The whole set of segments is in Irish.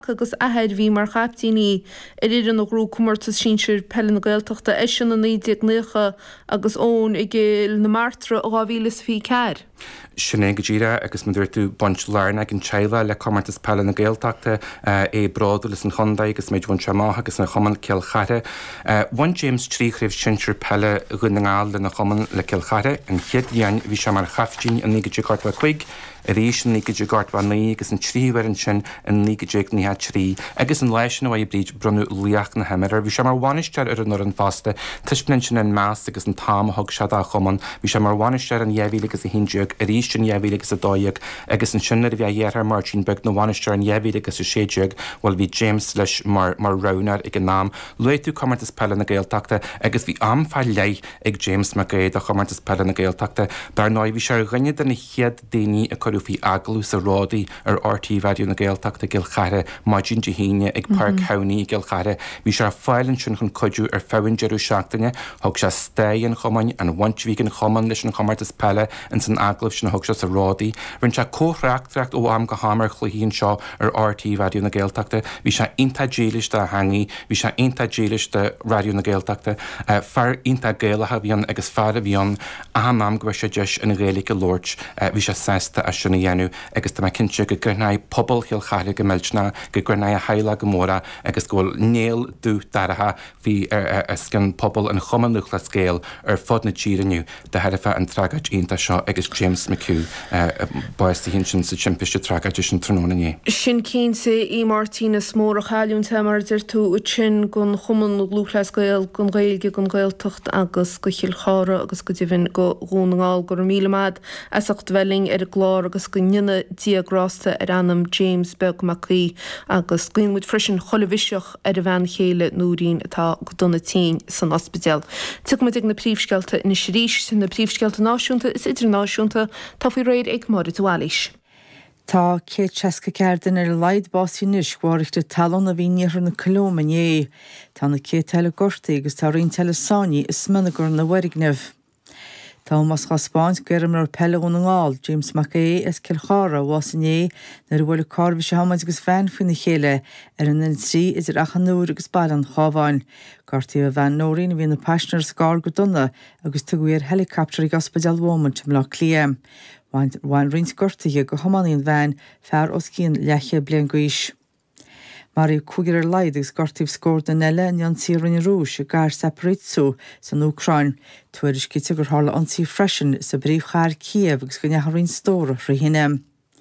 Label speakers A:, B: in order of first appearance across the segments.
A: agus ahead bhí mar chaptíní idir an grú cumartas sínsir pelin na Gaeltachta sin na 19 agus ón i ggéil na Martra ó bhílas fí ceir.
B: Sinné go ddíra agus man dúirtú bunt lárna an teile le cumartas pelin na Gaeltachta é bráú is an chundaid agus méid bhain seamáth agus na chuman Cilchare. Bhain James trí chríomh sinsir pelle gunnaáil le na chuman le Cilchare an chiad dhéan bhí se mar chaftín an 19 chuig a rééis an 19 agus an tríhharin sin an 19 agus an leis nó bríd brunú líach na hemidir. Bhí se mar bhainisteir ar an an fásta, tuisblin sin an meas agus an támthg se a chuman, bhí se mar bhainisteir an dhéhhíle agus a hindeag, a rééis sin dhéhhíle agus a dóag, agus an sinnar bhí dhéar mar sin beg na bhainisteir an dhéhhíle agus a séideag, bhil bhí James leis mar raunar ag an nám. Luitú cumartas pelle na Gaeltachta agus bhí amfáil lei ag James Macgade a chumartas pelle na Gaeltachta, bar náid bhí se rinne den na chiad daoine a chuúí agalú sa rádaí ar RT Bheidiú na Gaeltachta Gilchare, Maidin de Híine ag Park County Gilchare. Bhí se fáilann sin chun coidú ar fáin dearú seachtaine, thug se stéan chumain an bhaintmhígan chuman leis an chumartas pelle an san aglah sin thug se sa rádaí. Rinn se cóthreachtreacht ó am go hamar chluhíonn seo ar RT Bheidiú na Gaeltachta, bhí se inta déilis de hangaí, bhí se inta déilis de Bheidiú na Gaeltachta, fear inta géalathe bhíon agus fear a bhíon am go se deis in réalaigh go Lord, bhí se sesta a sinna dhéanú agus tá cinse go gurnaid pobl Cilchare go milltna go gurnaid a heile go móra agus ghfuil néal dú daratha hí cin pobl an chuman nuachla scéal ar fod na tíireniu de headfa an tragaid ionta seo agus James McHugh báiste hín sin sa timpiste tragaid sin tróna ní.
A: Sin cín sa í Martínas mór a chaún mar dir tú sin gon chuman lúchla scéal gon réilge gon Gaeltacht agus go Cilchare agus go dtíhann go gúnaáil gur mílead asacht dwelling ar a glár agus go nne diagrasta ar annam James Beg Maclí agus glinmúd frisin choleviseach ar a bhean chéile núín atá go donna tí san ospidal. Tuig ag na príomhscealta in sríis sin na príomhscealta náisiúnta is idirnáisiúnta tá faoi réid ag mar tuáis.
C: Tá cé teasca ceardan ar leid básí níos gháirte talón a bhíar na Colómané, tá na cé teile gortaí agus tá rion teile sáí is managur na bharigneh. Tá mas chaspáint geirim ar peleún an gáil, James Macgade is Cilchare wasané nar bhfuil cárbhí se hamáid agus bhean faoina chéile ar an trí is ar achanúr agus bailán chábháin. Gartaí a bhean nóirín bhí na peisnar scar go donna agus tuguir helicopter ag ospidal Bhomont me le clia. Bhain rint gortaí go thomaíon bhean fear os cín leiche blian gois. Mar í cúgur ar leid agus gortaíh scór den eile an tírin rúis a gar separitsú san Ucrain. Tuairis cite gur hála antí freisin sa bríomh chair Kiev agus go nethaín stóra fra hinne.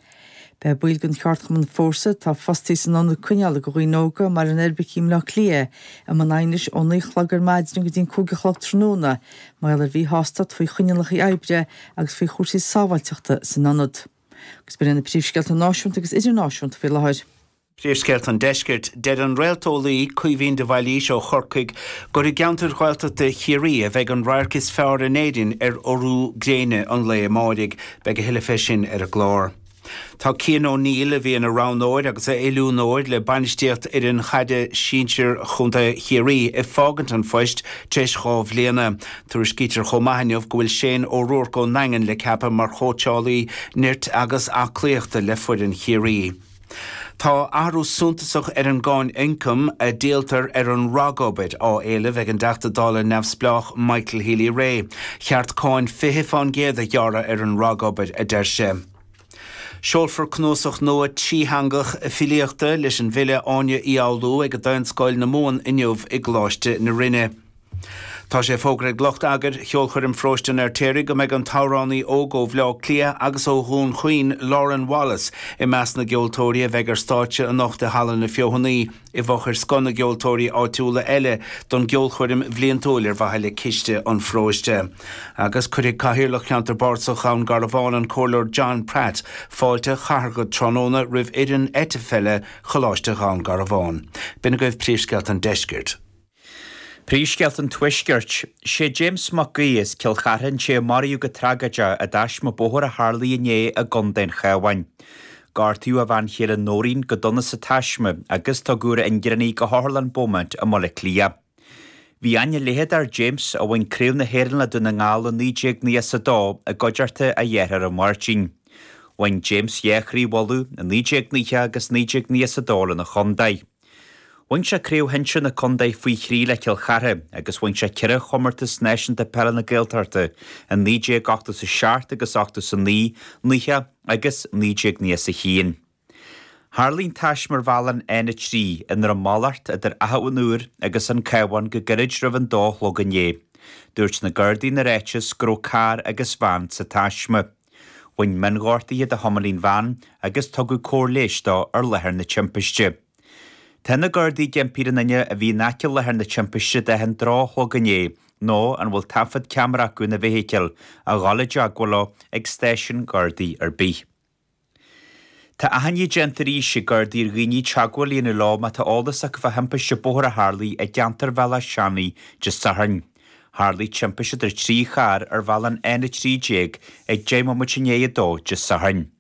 C: Be buil gon cheartchaman fórsa tá fostí san an cuineala go nóga mar an erbicím le clia a man ainis ónaí chhlagar maidin go dtín cúga chlog tróna, mar ar bhí hástat faoi chuinealach í aibre agus faoi chósaí sáhailteachta san anad. Gus be na príomhscealta náisiúnta agus idirnáisiúnta fé lehaid.
D: Príomhscealt an deisgirt dead an réaltólaí cuimhín de bhailí seo chorcaig gur i gceantar chhailta de chiarí a bheith an ráircis fearr in éidirn ar orú gréine an le máidig beag a hiile fesin ar a glár. Tá Cian O'Neill a bhí an aránóid agus a éilúnóid le bainisteocht ar an chaide sínsir chunta chiarí i fágant an foist treis chábh léana. Tuair scítear chomaithneamh go bhfuil sin ó ruair go nangan le ceapa mar chóteálaí nirt agus aclaíochta le fuid an chiarí. Tá áhrú suntasach ar an gáin income a díaltar ar an ragobid á éileh ag an $10 nefsblach Michael Healy Ray. Cheart cáin 50 géad a dheara ar an ragobid a deirse. Seolfar cnósach nua tíhangach a filiachta leis an bhile áine íáldú ag a danscoil na món inniuh i gláiste na rinne. Tá sé fógra glocht agad cheolchar an fróistin ar téirigh go meid an táránnaí ógó bhlá clia agus ó hún chuoin Lauren Wallace i meas na geoltóirí a bheith ar stáitse an nachta hallan na fiohannaí i bhachar scona geoltóirí áitiúla eile don geolchuirim bhlíontóir bhaile ciste an fróiste. Agus chuirigh caithíirlach cheantar bartach an Garabháin an cóirlór John Pratt fáilte chargad tróna rih idirn etefelle choláiste an Garabháin. Bina goibh príomhscealt an deisgirt.
E: Príomhscealt an tuisgirt, sé James Macgade is Cilcharan sé mariú go tragaide a dais mo bóthar a Harlaí né a gondain chahain. Gartíú a bhain chéile nóirín go donna sa taisme agus tá gúra in grannaí go Harlan Bhomont a mola clia. Bhí aine léhead ar James a bhain críomh na héireann le duna ngála 19 sa dó a godidirta a dhéar a Martin. Wain James Yechri Wallu and Nijek Nicha agus Nijek Niasadol na Chondaig. Wain se crew hensin na Condaig fwy chrí le Kilcharre agus wain se cire chomartas nation de pela na Gaeltarte and Nijek ochtas a Shart agus ochtas a Nicha agus Nijek Niasahien. Harlín Tashmar Valan ena trí in ar mallart idir ahaúr agus an cehain go grid rivan dó logané. Dúirt na Gardaí na réites gro car agus van sa Tashma. Wain mingortaí a hamalín van agus tugu cór léis dá ar lehar na timpiste. Ten na Gardaí gempír nanne a bhí naciil lehar na timpiste de hen drá logané, nó an bhfuil tafad camera acu na vehicle a gála deagwala ag station Gardaí ar bí. Tá ahanní gentarí sé Gardaír ghaoine teagwal ína lá má tá álas ach bheit hempa se bóthar a Harlí a geantar bhela seanaí just sahain. Harlí timpise idir trí char ar bhelan ena trí déag ag déim muitiné dó just sahain.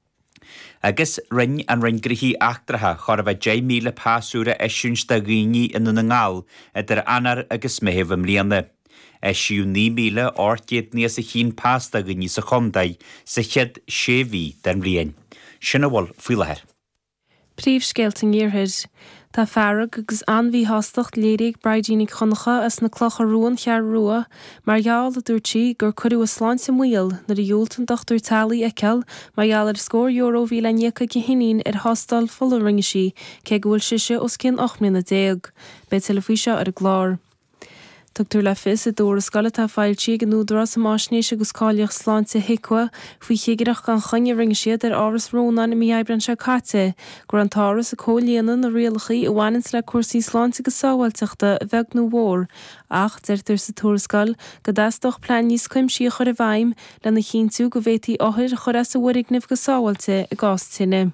E: Agus ring an ringrihí achtartha chor a bheith 10,000 pásúra eisiúns da ghaoine ina na ngáil idir anar agus meheh am líana. Eisiú 9,000 ortiad níos a chyn pás da ghaoine sa Chondaig sa chead 6,000 den rian. Sinna bhil faoi lethir.
A: Príomhscéaltain iarthid. Tá fearrag agus anmhí hástacht léirigh braidínig chonacha as na clocha ruan chear rua, mar gheall a dúirtí gur cuireadh a sláinte muil nar a dheoltan dochtúir talaí eiceal, mar gheall ar scór euro bhí le níocha gohinnín ar hostal full ringisí, cé bhfuil siise os cin 8,000. Be telefuise ar a glár. Tugtar le fis a dúr a scala tá fáiltí gan núdra sa máisnéis agus cáileach sláinte hicua, faoi chéigeach gan chaine ringisiad ar áras róna na míhaibran se cáte, gur an táras a cóléanana na réalachaí a bhainins le cuasaí sláinte go sáhailteachta a bheag nó mhór, ach deirtar sa túrascal go dasdoch plein níos cuimsí chur a bhaim le na chinú go bhétaí áthir chur as a bhuirighnimh go sáhailte a gás tinine.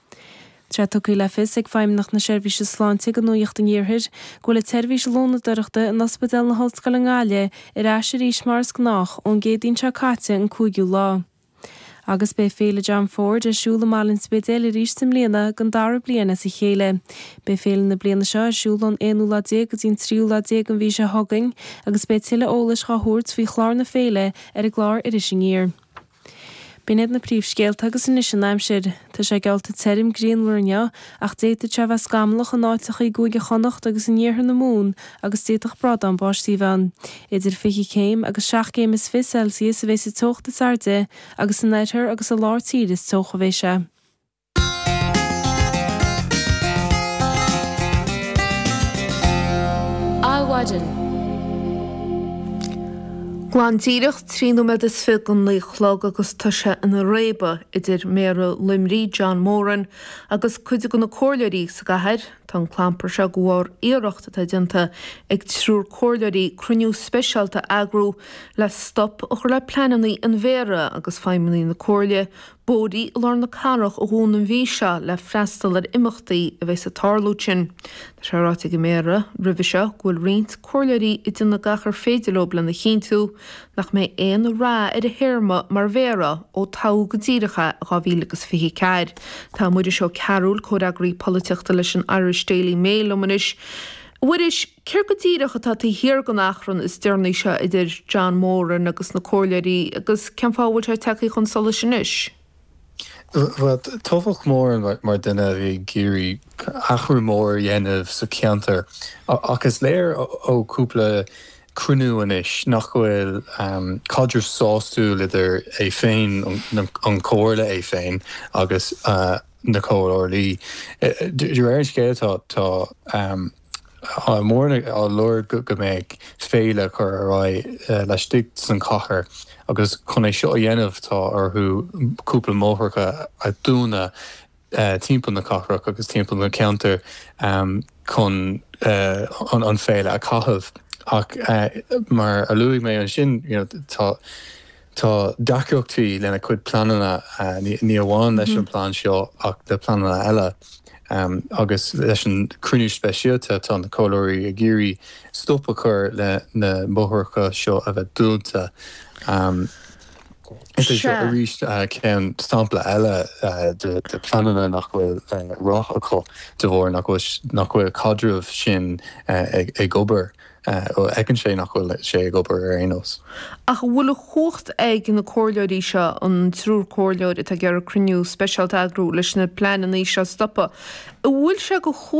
A: Tre tucaí le fis ag feimnach na seirbhíse sláinte go nuocht an iarthir, go le teirhís lóna doireachta in ospidal na Hallscoil an Gáile ar eisir ís mars gnách ón géadín se cáte an 5 lá. Agus be féle John Ford a siúla málinn spidéil a rís tim léana gan dara bliana sa chéile. Be féle na bliana seo a siúlan 1,10 agus 3,10 an bhí se hogging agus be tiile ólas chathúirt fao chlár na féile ar a glár ar is an ír. Bíad na príomhscéalta agus in is an aimsir, tá sé gealta terim gríonmhuirne ach déta te bheith scamlach an áiteach í gúige chonacht agus in níortha na mún agus déach brad an báistí bhean. Idir fichi céim agus 7 céim is 5 Celsius a bheith sa tóchta sarde agus an néithir agus a láirtíad is tócha bhéise. Áhaidan. Glantíireach tríúmed is fi an lí chlog agus tuise ina réba idir méra limrí John Moran agus chuide go na cóirleirí sa gatheir tá clampar se gohhar éireachta tá dinta ag trúr cóirleirí cruniú speisialta agrú le stop a chur le pleanaí an bhéra agus feimimeí na cóirle, bódaí lár na carach a hún an bhíse le freistal ar imachtaí a bheits a tarlúin. Tá sé ráta go méra rihise ghfuil riint cóirleirí i duna gachar féidirlób le na chinú nach mé éon rá ar a hirma mar bhéra ó tá go dtíirecha a gáhílagus fihi ceir. Tá muidir seo ceúil choragraí políteachta leis an Irish Daily Mail omanis. Bhuiris ceir go dtíirecha tá hir go nachran is dearnaí seo idir John Moran agus na cóirleirí agus cean fáhfuil sé techaí chun sola sin is.
F: Wat tofach mór mar duine bhí géirí achú mór dhéanamh sa ceantar agus léir ó cúpla crunú inis nach bhfuil cadre sástú idir é féin an cóirla é féin agus na cóirlí. Dú éir scéaltá tá mórna á luir go méid féile chur rá leis stig san chathair agus chun é seo dhéanamh tá arthú cúpla móthracha a dúna timppla na chathrach agus timppla na ceantar chun an féile a caitheamh ach mar a luigh mé an sin tá daceochtaí lena chuid planana ní amháin leis an plán seo ach de planana eile. Agus leis an cruniú speisialta tá na cóileirí a géirí stoppa chur le na móthracha seo a bheith dúnta. Is is a ríist cén sampla eile de planana nach bhfuil roth acu de bhór nach bhfuil cadrúh sin ag obair ó ecann sé nach bhfuil sé ag obair ar aonos.
A: Ach bhfuil chucht ag na cóirleoirí seo an trúr cóirleoirí a gur cruniú speisialta agrú leis na planan í seo stoppa. Bhfuil se go